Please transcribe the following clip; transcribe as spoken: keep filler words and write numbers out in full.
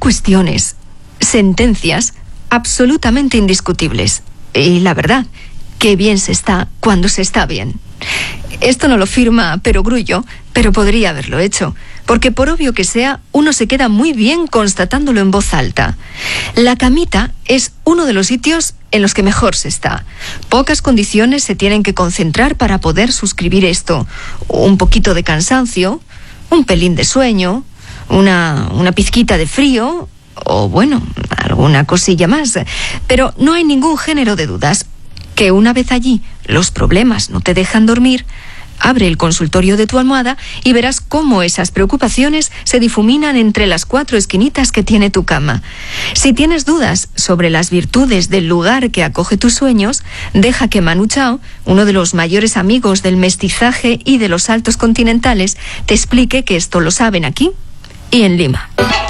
cuestiones, sentencias absolutamente indiscutibles. Y la verdad, qué bien se está cuando se está bien. Esto no lo firma Perogrullo, pero podría haberlo hecho, porque por obvio que sea, uno se queda muy bien constatándolo en voz alta. La camita es uno de los sitios en los que mejor se está. Pocas condiciones se tienen que concentrar para poder suscribir esto. Un poquito de cansancio, un pelín de sueño, una, una pizquita de frío, o bueno, alguna cosilla más. Pero no hay ningún género de dudas que una vez allí los problemas no te dejan dormir. Abre el consultorio de tu almohada y verás cómo esas preocupaciones se difuminan entre las cuatro esquinitas que tiene tu cama. Si tienes dudas sobre las virtudes del lugar que acoge tus sueños, deja que Manu Chao, uno de los mayores amigos del mestizaje y de los saltos continentales, te explique que esto lo saben aquí y en Lima.